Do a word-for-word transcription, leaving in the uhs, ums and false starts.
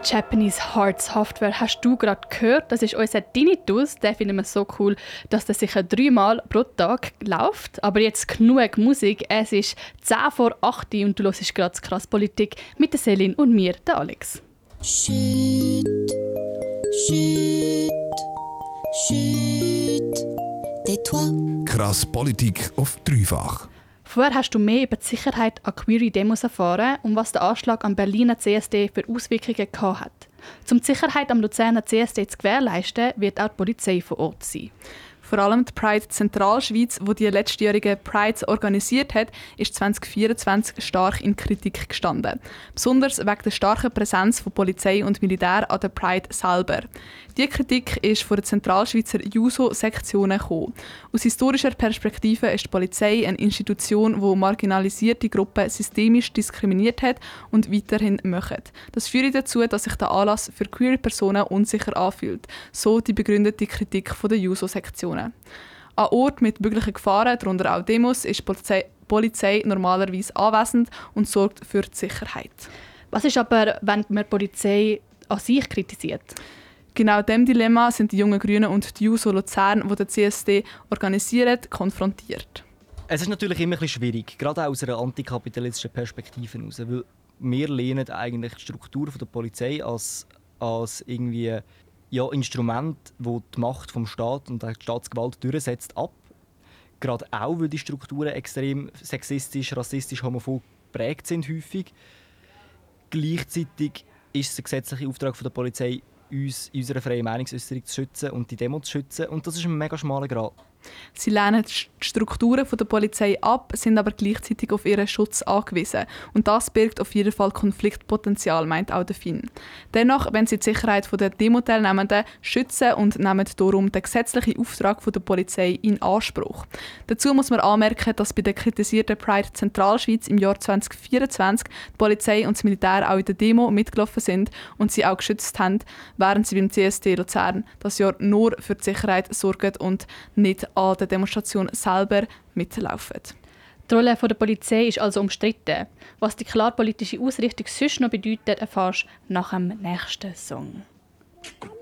Japanese Heart Software hast du gerade gehört. Das ist unser Tinnitus. Den finden wir so cool, dass der sicher dreimal pro Tag läuft. Aber jetzt genug Musik. Es ist zehn vor acht und du hörst gerade «Krass Politik» mit der Celine und mir, der Alex. Chut, chut, chut, tais-toi. Krass Politik auf dreifach. Vorher hast du mehr über die Sicherheit an Query-Demos erfahren und was der Anschlag am Berliner C S D für Auswirkungen gehabt hat. Um die Sicherheit am Luzerner C S D zu gewährleisten, wird auch die Polizei vor Ort sein. Vor allem die Pride Zentralschweiz, die die letztjährige Prides organisiert hat, ist zwanzig vierundzwanzig stark in Kritik gestanden. Besonders wegen der starken Präsenz von Polizei und Militär an der Pride selber. Diese Kritik ist von den Zentralschweizer JUSO-Sektionen gekommen. Aus historischer Perspektive ist die Polizei eine Institution, die marginalisierte Gruppen systemisch diskriminiert hat und weiterhin möchte. Das führt dazu, dass sich der Anlass für queere Personen unsicher anfühlt. So die begründete Kritik der JUSO-Sektionen. An Orten mit möglichen Gefahren, darunter auch Demos, ist die Polizei, Polizei normalerweise anwesend und sorgt für die Sicherheit. Was ist aber, wenn man die Polizei an sich kritisiert? Genau diesem Dilemma sind die jungen Grünen und die JUSO Luzern, die den C S D organisieren, konfrontiert. Es ist natürlich immer ein bisschen schwierig, gerade aus einer antikapitalistischen Perspektive heraus, weil wir lehnen eigentlich die Struktur der Polizei als, als irgendwie ja, Instrument, das die Macht vom Staat und die Staatsgewalt durchsetzt, ab. Gerade auch, weil die Strukturen extrem sexistisch, rassistisch, homophob geprägt sind häufig. Gleichzeitig ist es der gesetzliche Auftrag der Polizei, uns in unserer freien Meinungsäußerung zu schützen und die Demo zu schützen. Und das ist ein mega schmaler Grat. Sie lehnen die Strukturen der Polizei ab, sind aber gleichzeitig auf ihren Schutz angewiesen. Und das birgt auf jeden Fall Konfliktpotenzial, meint auch der Finn. Dennoch wollen sie die Sicherheit der Demo-Teilnehmenden schützen und nehmen darum den gesetzlichen Auftrag der Polizei in Anspruch. Dazu muss man anmerken, dass bei der kritisierten Pride Zentralschweiz im Jahr zwanzig vierundzwanzig die Polizei und das Militär auch in der Demo mitgelaufen sind und sie auch geschützt haben, während sie beim C S D Luzern das Jahr nur für die Sicherheit sorgen und nicht an der Demonstration selber mitlaufen. Die Rolle der Polizei ist also umstritten. Was die klar politische Ausrichtung sonst noch bedeutet, erfährst du nach dem nächsten Song.